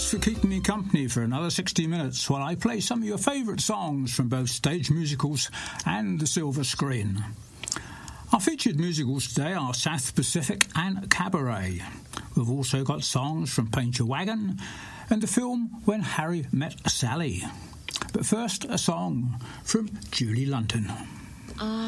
Thanks for keeping me company for another 60 minutes while I play some of your favourite songs from both stage musicals and the silver screen. Our featured musicals today are South Pacific and Cabaret. We've also got songs from Paint Your Wagon and the film When Harry Met Sally. But first, a song from Julie London.